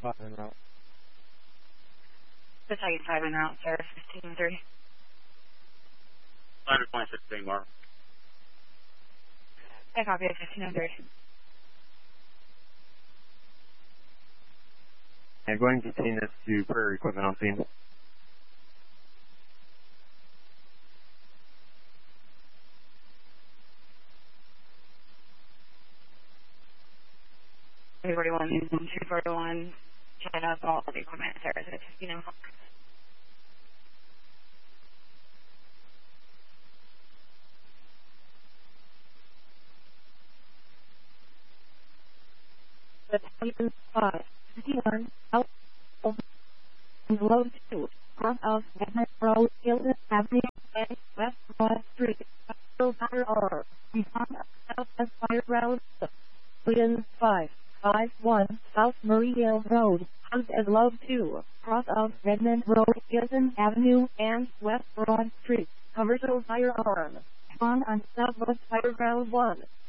5 en route. Battalion 5 en route, sir, 1530. 126 Mark. I copy it, 1530. I'm going to contain this to prayer equipment on scene. Everyone, 241, set up all the equipment, sir, is it 15 Battalion 5, 51, out of Load 2, cross of Edmund Road, Hilton Avenue, and West Broad Street, Fire Respond Southwest Fire Road, Battalion 5, 51, South Murrayville Road, House and Load 2, cross of Redmond Road, Hilton Avenue, and West Broad Street, commercial firearm. Respond on Southwest Fire Road 1.